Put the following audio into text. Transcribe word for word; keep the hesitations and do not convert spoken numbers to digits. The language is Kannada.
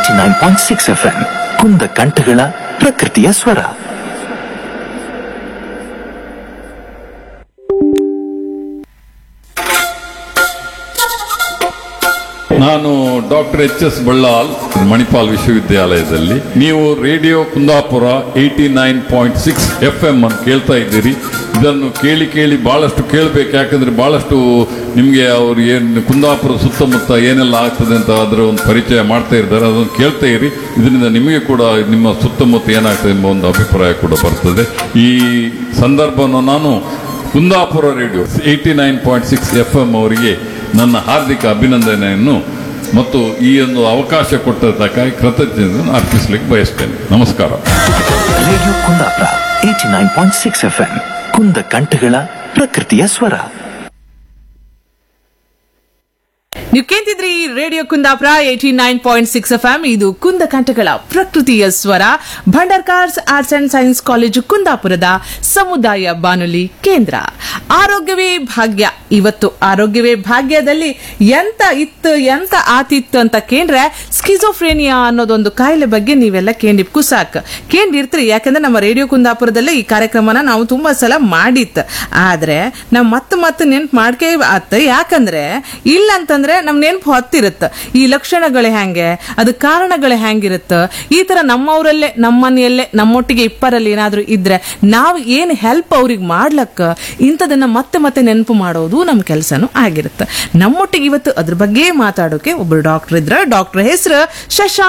Eighty nine point six F M ಕುಂದ ಕಂಠಗಳ ಪ್ರಕೃತಿಯ ಸ್ವರ. ನಾನು doctor H S Ballal, Manipal ವಿಶ್ವವಿದ್ಯಾಲಯದಲ್ಲಿ. ನೀವು radio Kundapura eighty nine point six F M ಅನ್ನು ಕೇಳ್ತಾ ಇದ್ದೀರಿ. ಇದನ್ನು ಕೇಳಿ ಕೇಳಿ ಬಹಳಷ್ಟು ಕೇಳಬೇಕು, ಯಾಕಂದ್ರೆ ಬಹಳಷ್ಟು ನಿಮಗೆ ಅವ್ರು ಏನು ಕುಂದಾಪುರ ಸುತ್ತಮುತ್ತ ಏನೆಲ್ಲ ಆಗ್ತದೆ ಅಂತ ಅದರ ಒಂದು ಪರಿಚಯ ಮಾಡ್ತಾ ಇದ್ದಾರೆ. ಅದನ್ನು ಕೇಳ್ತಾ ಇರಿ. ಇದರಿಂದ ನಿಮಗೆ ಕೂಡ ನಿಮ್ಮ ಸುತ್ತಮುತ್ತ ಏನಾಗ್ತದೆ ಎಂಬ ಒಂದು ಅಭಿಪ್ರಾಯ ಕೂಡ ಬರ್ತದೆ. ಈ ಸಂದರ್ಭವನ್ನು ನಾನು Kundapura radio eighty nine point six F M ಅವರಿಗೆ ನನ್ನ ಹಾರ್ದಿಕ ಅಭಿನಂದನೆಯನ್ನು ಮತ್ತು ಈ ಒಂದು ಅವಕಾಶ ಕೊಟ್ಟದಕ್ಕಾಗಿ ಕೃತಜ್ಞತೆಯನ್ನು ಅರ್ಪಿಸಲಿಕ್ಕೆ ಬಯಸ್ತೇನೆ. ನಮಸ್ಕಾರ. Radio Kundapura eighty nine point six F M ಕುಂದ ಕಂಠಗಳ ಪ್ರಕೃತಿಯ ಸ್ವರ. ನೀವು ಕೇಳ್ತಿದ್ರಿ radio Kundapura eighty nine point six F M. ಇದು ಕುಂದ ಕಂಠಗಳ ಪ್ರಕೃತಿಯ ಸ್ವರ. Bhandarkars arts and science college ಕುಂದಾಪುರದ ಸಮುದಾಯ ಬಾನುಲಿ ಕೇಂದ್ರ. ಆರೋಗ್ಯವೇ ಭಾಗ್ಯ. ಇವತ್ತು ಆರೋಗ್ಯವೇ ಭಾಗ್ಯದಲ್ಲಿ ಎಂತ ಇತ್ತು ಎಂತ ಆತಿತ್ತು ಅಂತ ಕೇಂದ್ರೆ ಸ್ಕಿಜೋಫ್ರೇನಿಯಾ ಅನ್ನೋದೊಂದು ಕಾಯಿಲೆ ಬಗ್ಗೆ ನೀವೆಲ್ಲ ಕೇಂಡಿಪ್ಕು ಸಾಕು ಕೇಂದಿರ್ತೀರಿ. ಯಾಕಂದ್ರೆ ನಮ್ಮ ರೇಡಿಯೋ ಕುಂದಾಪುರದಲ್ಲೇ ಈ ಕಾರ್ಯಕ್ರಮನ ನಾವು ತುಂಬಾ ಸಲ ಮಾಡಿತ್ತು. ಆದ್ರೆ ನಾವ್ ಮತ್ತೆ ಮತ್ತೆ ನೆನ್ಪು ಮಾಡ್ಕೇ ಆತ. ಯಾಕಂದ್ರೆ ಇಲ್ಲ ಅಂತಂದ್ರೆ ನಮ್ ನೆನಪು ಹೊತ್ತಿರುತ್ತ ಈ ಲಕ್ಷಣಗಳು ಹೆಂಗೆ, ಅದು ಕಾರಣಗಳು ಹೆಂಗಿರುತ್ತ, ಈ ತರ ನಮ್ಮವರಲ್ಲೇ ನಮ್ಮನೆಯಲ್ಲೇ ನಮ್ಮೊಟ್ಟಿಗೆ ಇಪ್ಪರಲ್ಲಿ ಏನಾದ್ರೂ ಇದ್ರೆ ನಾವು ಏನ್ ಹೆಲ್ಪ್ ಅವ್ರಿಗೆ ಮಾಡ್ಲಕ್ಕ ಇಂಥದನ್ನ ಮತ್ತೆ ಮತ್ತೆ ನೆನಪು ಮಾಡೋದು ನಮ್ ಕೆಲಸನೂ ಆಗಿರುತ್ತೆ. ನಮ್ಮೊಟ್ಟಿಗೆ ಇವತ್ತು ಅದ್ರ ಬಗ್ಗೆ ಮಾತಾಡೋಕೆ ಒಬ್ರು ಡಾಕ್ಟರ್ ಇದ್ರ. ಡಾಕ್ಟರ್ ಹೆಸರು ಶಶಾಂಕ್